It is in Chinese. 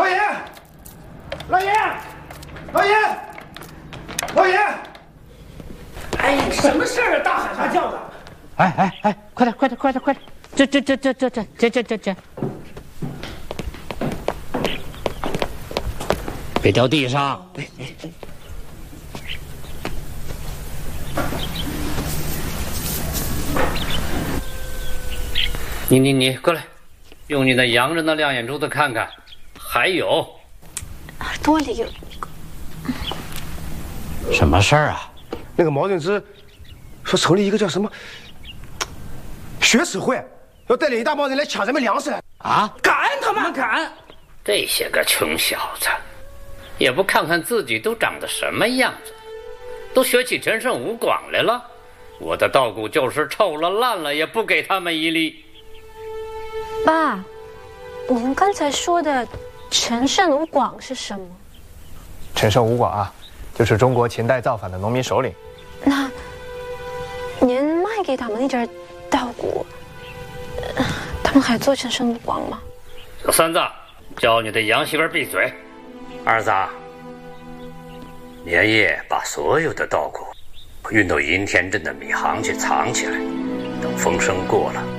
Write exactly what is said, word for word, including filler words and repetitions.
老爷，老爷，老爷，老爷！哎，什么事儿啊？大喊大叫的！ 哎哎哎，快点快点快点快点！这这这这这这这这这这！别掉地上！哎哎哎！你你你过来，用你那洋人的亮眼珠子看看，还有耳朵里有什么事儿啊？ 那个毛润之说成立一个叫什么学史会，要带领一大帮人来抢咱们粮食啊！ 赶他们赶！ 这些个穷小子，也不看看自己都长得什么样子，都学起陈胜吴广来了。我的稻谷就是臭了烂了，也不给他们一粒。 爸，您刚才说的陈胜吴广是什么？ 陈胜吴广啊，就是中国秦代造反的农民首领。 那您卖给他们那点稻谷，呃他们还做陈胜吴广吗？ 小三子，叫你的杨媳妇闭嘴。二子，连夜把所有的稻谷运到银田镇的米行去藏起来，等风声过了，